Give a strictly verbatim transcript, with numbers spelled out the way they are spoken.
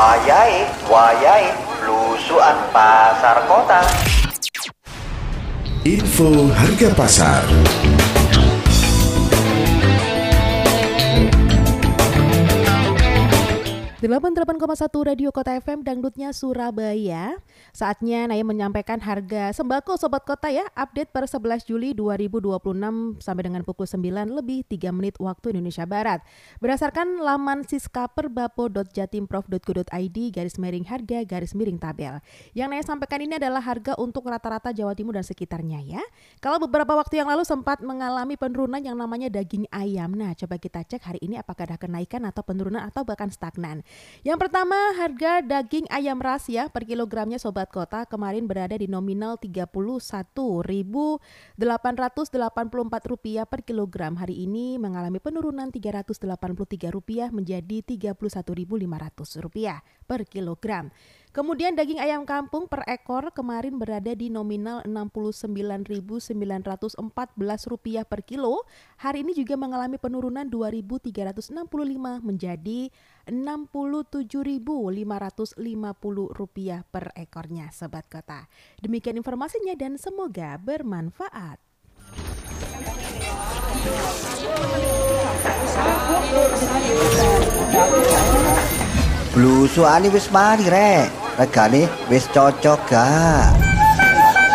Wayai, wayai, blusukan pasar kota. Info harga pasar. delapan puluh delapan koma satu Radio Kota F M Dangdutnya Surabaya. Saatnya Naya menyampaikan harga sembako Sobat Kota ya. Update per sebelas Juli dua ribu dua puluh enam sampai dengan pukul sembilan lebih tiga menit waktu Indonesia Barat. Berdasarkan laman siskaperbapo dot jatimprov dot go dot i d garis miring harga garis miring tabel. Yang Naya sampaikan ini adalah harga untuk rata-rata Jawa Timur dan sekitarnya ya. Kalau beberapa waktu yang lalu sempat mengalami penurunan yang namanya daging ayam. Nah, coba kita cek hari ini apakah ada kenaikan atau penurunan atau bahkan stagnan. Yang pertama, harga daging ayam ras ya per kilogramnya Sobat Kota kemarin berada di nominal tiga puluh satu ribu delapan ratus delapan puluh empat rupiah per kilogram. Hari ini mengalami penurunan tiga ratus delapan puluh tiga rupiah menjadi tiga puluh satu ribu lima ratus rupiah per kilogram. Kemudian daging ayam kampung per ekor kemarin berada di nominal enam puluh sembilan ribu sembilan ratus empat belas rupiah per kilo. Hari ini juga mengalami penurunan dua ribu tiga ratus enam puluh lima menjadi enam puluh tujuh ribu lima ratus lima puluh rupiah per ekornya Sobat Kota. Demikian informasinya dan semoga bermanfaat. Blusukane wis mari rek. Regane wis cocok gak?